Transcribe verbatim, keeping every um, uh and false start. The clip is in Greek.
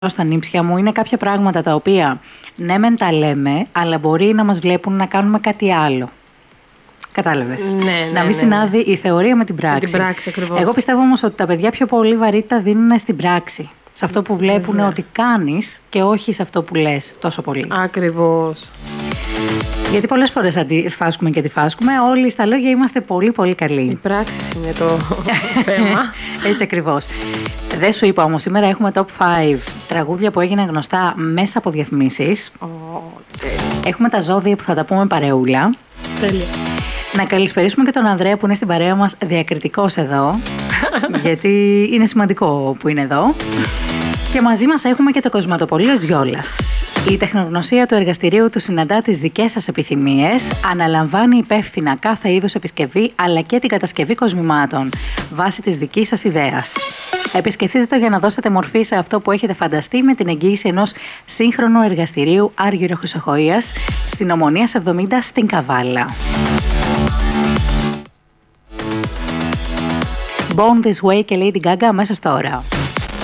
στα νύψια μου είναι κάποια πράγματα τα οποία ναι μεν τα λέμε, αλλά μπορεί να μας βλέπουν να κάνουμε κάτι άλλο. Κατάλαβες. Ναι, ναι, να μην ναι, συνάδει η θεωρία με την πράξη. Με την πράξη, ακριβώς. Εγώ πιστεύω όμως ότι τα παιδιά πιο πολύ βαρύτητα δίνουν στην πράξη. Σε αυτό που βλέπουν Βέβαια. ότι κάνεις και όχι σε αυτό που λες τόσο πολύ. Ακριβώς. Γιατί πολλές φορές αντιφάσκουμε και αντιφάσκουμε. Όλοι στα λόγια είμαστε πολύ πολύ καλοί. Η πράξη είναι το θέμα. Έτσι ακριβώς. Δεν σου είπα όμως, σήμερα έχουμε top πέντε τραγούδια που έγιναν γνωστά μέσα από διαφημίσεις. Oh, έχουμε τα ζώδια που θα τα πούμε παρεούλα. Τέλεια. Να καλησπερίσουμε και τον Ανδρέα που είναι στην παρέα μας διακριτικός εδώ. Γιατί είναι σημαντικό που είναι εδώ. Και μαζί μας έχουμε και το κοσματοπωλείο Τζιόλας. Η τεχνογνωσία του εργαστηρίου του συναντά τις δικές σας επιθυμίες, αναλαμβάνει υπεύθυνα κάθε είδους επισκευή αλλά και την κατασκευή κοσμημάτων, βάσει της δικής σας ιδέας. Επισκεφτείτε το για να δώσετε μορφή σε αυτό που έχετε φανταστεί με την εγγύηση ενός σύγχρονου εργαστηρίου Άργυρο Χρυσοχοΐας στην Ομονίας εβδομήντα στην Καβάλα. Born This Way και Lady Gaga αμέσως τώρα.